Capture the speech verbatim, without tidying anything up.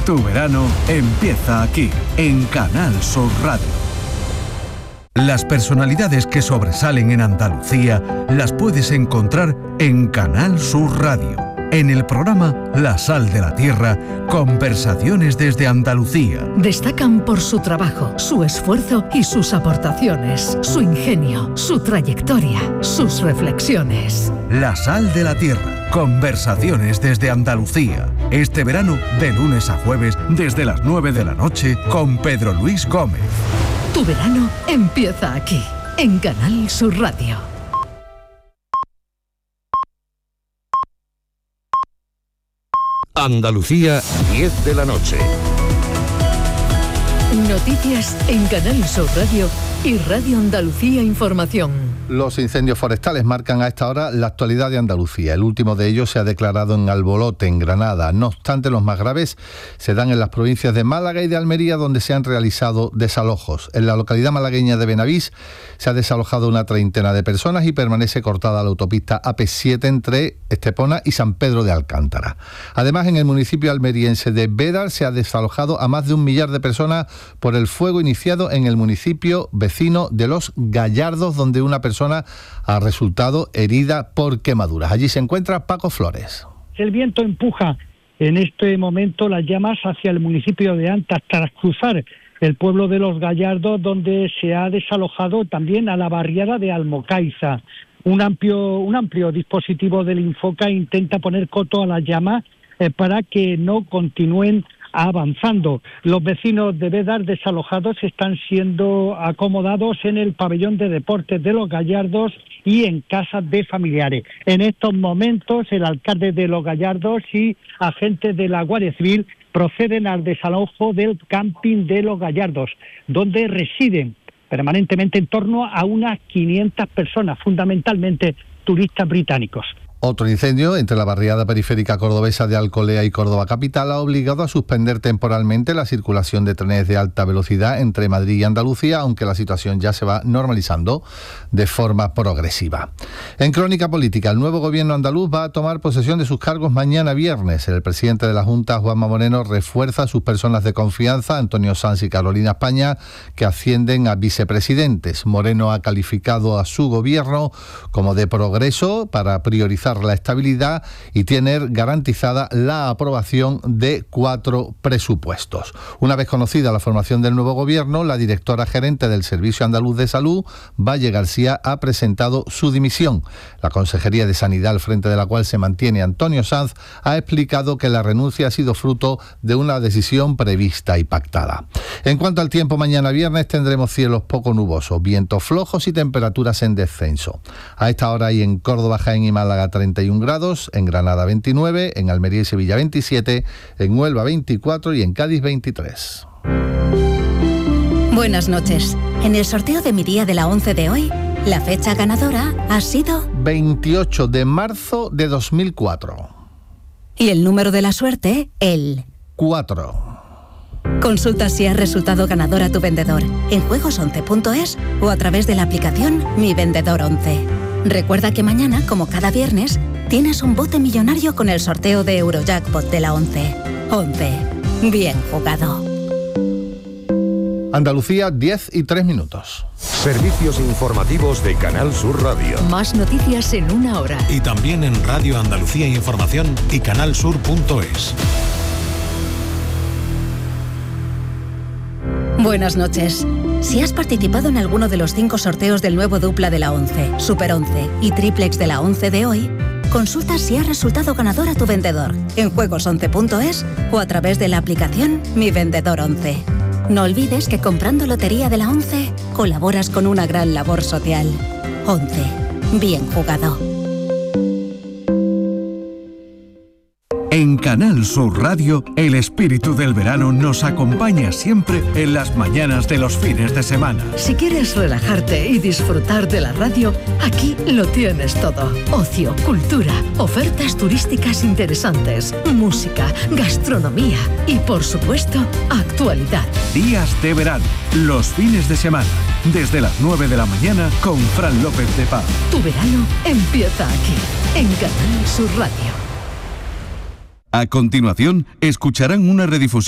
Tu verano empieza aquí, en Canal Sur Radio. Las personalidades que sobresalen en Andalucía las puedes encontrar en Canal Sur Radio. En el programa La Sal de la Tierra, conversaciones desde Andalucía. Destacan por su trabajo, su esfuerzo y sus aportaciones, su ingenio, su trayectoria, sus reflexiones. La Sal de la Tierra, conversaciones desde Andalucía. Este verano, de lunes a jueves, desde las nueve de la noche, con Pedro Luis Gómez. Tu verano empieza aquí, en Canal Sur Radio. Andalucía, diez de la noche. Noticias en Canal Sur Radio y Radio Andalucía Información. Los incendios forestales marcan a esta hora la actualidad de Andalucía. El último de ellos se ha declarado en Albolote, en Granada. No obstante, los más graves se dan en las provincias de Málaga y de Almería, donde se han realizado desalojos. En la localidad malagueña de Benavís se ha desalojado una treintena de personas y permanece cortada la autopista A P siete entre Estepona y San Pedro de Alcántara. Además, en el municipio almeriense de Bédar se ha desalojado a más de un millar de personas por el fuego iniciado en el municipio vecino de Los Gallardos, donde una persona ha resultado herida por quemaduras. Allí se encuentra Paco Flores. El viento empuja en este momento las llamas hacia el municipio de Antas tras cruzar el pueblo de Los Gallardos, donde se ha desalojado también a la barriada de Almocaiza. Un amplio, un amplio dispositivo del Infoca intenta poner coto a las llamas eh, para que no continúen avanzando. Los vecinos de Bédar desalojados están siendo acomodados en el pabellón de deportes de Los Gallardos y en casas de familiares. En estos momentos, el alcalde de Los Gallardos y agentes de la Guardia Civil proceden al desalojo del camping de Los Gallardos, donde residen permanentemente en torno a unas quinientas personas, fundamentalmente turistas británicos. Otro incendio entre la barriada periférica cordobesa de Alcolea y Córdoba capital ha obligado a suspender temporalmente la circulación de trenes de alta velocidad entre Madrid y Andalucía, aunque la situación ya se va normalizando de forma progresiva. En crónica política, el nuevo gobierno andaluz va a tomar posesión de sus cargos mañana viernes. El presidente de la Junta, Juanma Moreno, refuerza a sus personas de confianza, Antonio Sanz y Carolina España, que ascienden a vicepresidentes. Moreno ha calificado a su gobierno como de progreso para priorizar la estabilidad y tener garantizada la aprobación de cuatro presupuestos. Una vez conocida la formación del nuevo gobierno, la directora gerente del Servicio Andaluz de Salud, Valle García, ha presentado su dimisión. La Consejería de Sanidad, al frente de la cual se mantiene Antonio Sanz, ha explicado que la renuncia ha sido fruto de una decisión prevista y pactada. En cuanto al tiempo, mañana viernes tendremos cielos poco nubosos, vientos flojos y temperaturas en descenso. A esta hora hay en Córdoba, Jaén y Málaga treinta y un grados, en Granada veintinueve, en Almería y Sevilla veintisiete, en Huelva veinticuatro y en Cádiz veintitrés. Buenas noches. En el sorteo de mi día de la once de hoy, la fecha ganadora ha sido veintiocho de marzo de dos mil cuatro. Y el número de la suerte, el cuatro. Consulta si has resultado ganador a tu vendedor en juegos once punto es o a través de la aplicación Mi Vendedor once. Recuerda que mañana, como cada viernes, tienes un bote millonario con el sorteo de Eurojackpot de la once. once. Bien jugado. Andalucía, diez y tres minutos. Servicios informativos de Canal Sur Radio. Más noticias en una hora. Y también en Radio Andalucía Información y canalsur punto es. Buenas noches. Si has participado en alguno de los cinco sorteos del nuevo dupla de la once, Super once y Triplex de la once de hoy, consulta si has resultado ganador a tu vendedor en juegos once punto es o a través de la aplicación Mi Vendedor once. No olvides que comprando Lotería de la once colaboras con una gran labor social. once. Bien jugado. En Canal Sur Radio, el espíritu del verano nos acompaña siempre en las mañanas de los fines de semana. Si quieres relajarte y disfrutar de la radio, aquí lo tienes todo. Ocio, cultura, ofertas turísticas interesantes, música, gastronomía y, por supuesto, actualidad. Días de verano, los fines de semana, desde las nueve de la mañana con Fran López de Paz. Tu verano empieza aquí, en Canal Sur Radio. A continuación, escucharán una redifusión